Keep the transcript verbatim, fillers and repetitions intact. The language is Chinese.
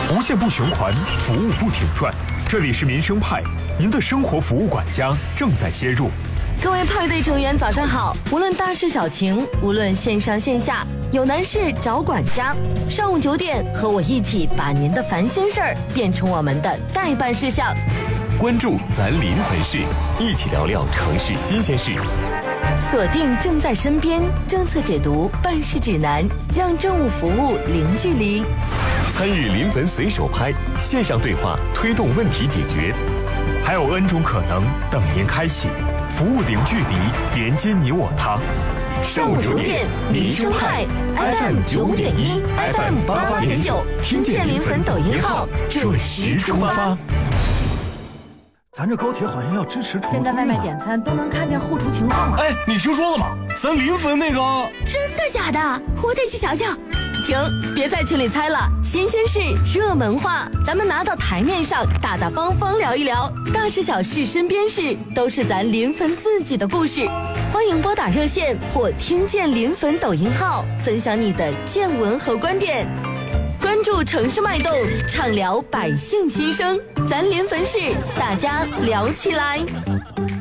无限不循环，服务不停转。这里是民生派，您的生活服务管家正在接入。 各位派对成员早上好，无论大事小情，无论线上线下，有难事找管家。上午九点，和我一起把您的烦心事儿变成我们的待办事项。 关注咱临汾市，一起聊聊城市新鲜事。 锁定正在身边政策解读办事指南，让政务服务零距离。 参与临汾随手拍线上对话，推动问题解决。 还有 N 种可能等您开启，服务零距离，连接你我他。 上午九点，民生派 F M 九点一 ，F M 八八点九，听见临汾抖音号，准时出发。 咱这高铁好像要支持出， 现在外卖点餐都能看见后厨情况了。 哎，你听说了吗？咱临汾那个…… 真的假的？我得去瞧瞧。 停，别在群里猜了，新鲜事、热门话，咱们拿到台面上，大大方方聊一聊，大事小事、身边事，都是咱临汾自己的故事。欢迎拨打热线或听见临汾抖音号，分享你的见闻和观点。关注城市脉动，畅聊百姓心声，咱临汾市，大家聊起来。